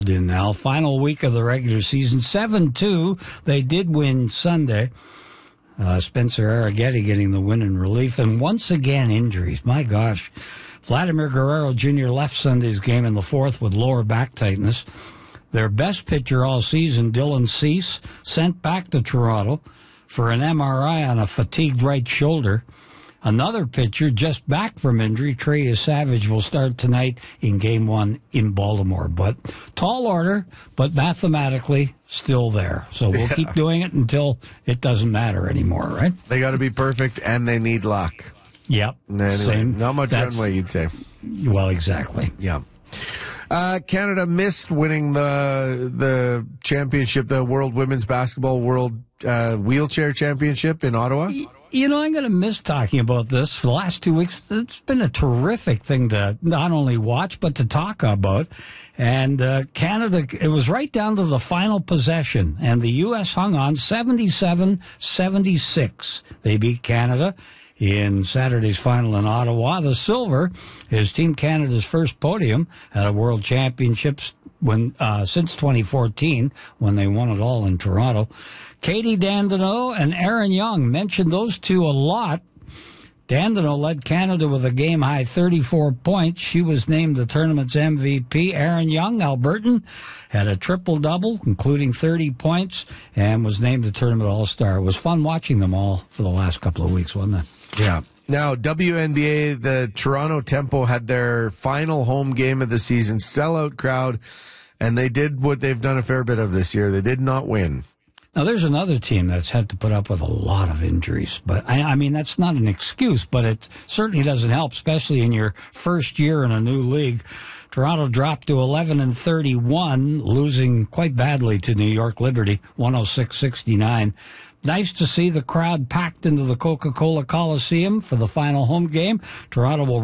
In now, final week of the regular season, 7-2. They did win Sunday. Spencer Arrighetti getting the win in relief. And once again, injuries. My gosh. Vladimir Guerrero Jr. left Sunday's game in the fourth with lower back tightness. Their best pitcher all season, Dylan Cease, sent back to Toronto for an MRI on a fatigued right shoulder. Another pitcher just back from injury, Trey Savage, will start tonight in Game 1 in Baltimore. But tall order, but mathematically still there. So we'll keep doing it until it doesn't matter anymore, right? They got to be perfect, and they need luck. Yep. Anyway, same. Not much runway, you'd say. Well, exactly. Yeah. Canada missed winning the championship, the World Women's Basketball World Wheelchair Championship in Ottawa. You know, I'm going to miss talking about this. For the last 2 weeks, it's been a terrific thing to not only watch, but to talk about. And Canada, it was right down to the final possession, and the U.S. hung on 77-76. They beat Canada in Saturday's final in Ottawa. The silver is Team Canada's first podium at a World Championships since 2014, when they won it all in Toronto. Katie Dandenault and Erin Young, mentioned those two a lot. Dandenault led Canada with a game-high 34 points. She was named the tournament's MVP. Erin Young, Albertan, had a triple-double, including 30 points, and was named the tournament all-star. It was fun watching them all for the last couple of weeks, wasn't it? Yeah. Now, WNBA, the Toronto Tempo had their final home game of the season, sellout crowd, and they did what they've done a fair bit of this year. They did not win. Now, there's another team that's had to put up with a lot of injuries, but I mean, that's not an excuse, but it certainly doesn't help, especially in your first year in a new league. Toronto dropped to 11-31, losing quite badly to New York Liberty, 106-69. Nice to see the crowd packed into the Coca-Cola Coliseum for the final home game. Toronto will